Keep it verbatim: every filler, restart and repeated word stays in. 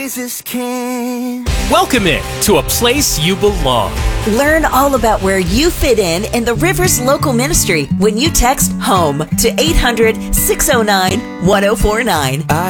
Jesus can. Welcome in to a place you belong. Learn all about where you fit in in the Rivers Local Ministry when you text HOME to eight hundred, six oh nine, one oh four nine.